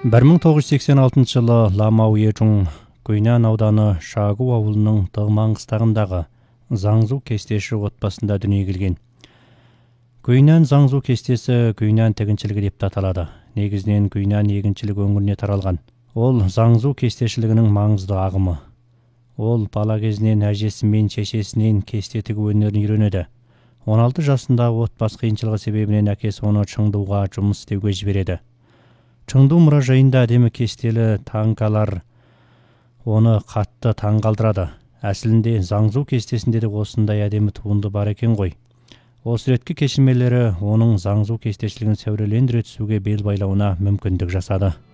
1986 жылы Ламау Ежун Гуйнян ауданы Шагу ауылының Дығман қыстағындағы Заңзу кестеші отбасында дүниеге келген. Гуйнян Заңзу кестесі Гуйнян тігіншілігі деп аталады. Негізінен Гуйнян егіншілік өңіріне таралған. Ол Заңзу кестешілігінің маңызды ағымы. Ол бала кезінен әжесі мен шешесінен кесте тігу өнерін үйренеді. 16 жасында отбасы қиыншылығы себебінен әкесі оны Чыңдуға жұмыс істеуге жібереді. Чыңду мұражайында әдемі кестелі таңқалар оны қатты таңғалдырады. Әсілінде Заңзу кестесінде де осындай әдемі туынды бар екен ғой. Осы реткі кешірмелері оның Заңзу кестешілігін сәулелендіре түсуге бел байлауына мүмкіндік жасады.